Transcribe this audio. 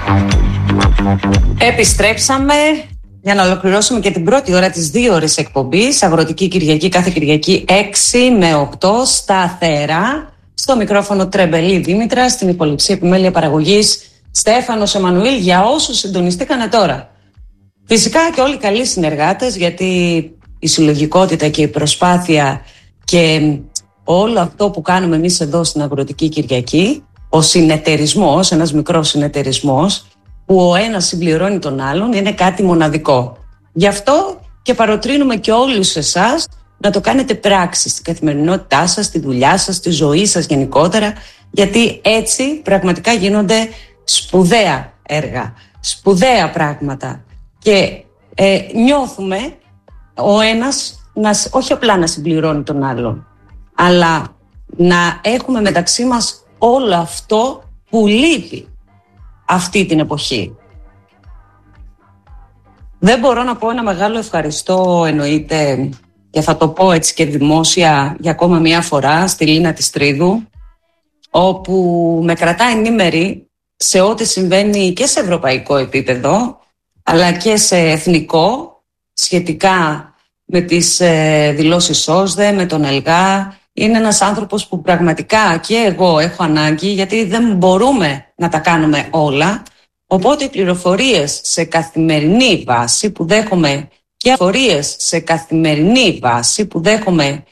Επιστρέψαμε για να ολοκληρώσουμε και την πρώτη ώρα της 2 ώρες εκπομπής. Αγροτική Κυριακή, κάθε Κυριακή 6 με 8 σταθερά. Στο μικρόφωνο Τρεμπελή Δήμητρα, στην υποληψία επιμέλεια παραγωγής Στέφανος Εμμανουήλ, για όσους συντονιστήκανε τώρα. Φυσικά και όλοι καλοί συνεργάτες, γιατί η συλλογικότητα και η προσπάθεια και όλο αυτό που κάνουμε εμείς εδώ στην Αγροτική Κυριακή, ο συνεταιρισμός, ένας μικρός συνεταιρισμός, που ο ένας συμπληρώνει τον άλλον, είναι κάτι μοναδικό. Γι' αυτό και παροτρύνουμε και όλους εσάς να το κάνετε πράξη στην καθημερινότητά σας, στη δουλειά σας, στη ζωή σας γενικότερα, γιατί έτσι πραγματικά γίνονται σπουδαία έργα, σπουδαία πράγματα και νιώθουμε ο ένας όχι απλά να συμπληρώνει τον άλλον, αλλά να έχουμε μεταξύ μας όλο αυτό που λείπει αυτή την εποχή. Δεν μπορώ να πω ένα μεγάλο ευχαριστώ, εννοείται, και θα το πω έτσι και δημόσια για ακόμα μια φορά, στη Λίνα της Τρίδου, όπου με κρατάει ενήμερη σε ό,τι συμβαίνει και σε ευρωπαϊκό επίπεδο, αλλά και σε εθνικό, σχετικά με τις δηλώσεις ΩΣΔΕ, με τον ΕΛΓΑ. Είναι ένας άνθρωπος που πραγματικά και εγώ έχω ανάγκη, γιατί δεν μπορούμε να τα κάνουμε όλα. Οπότε οι πληροφορίες σε καθημερινή βάση που δέχομαι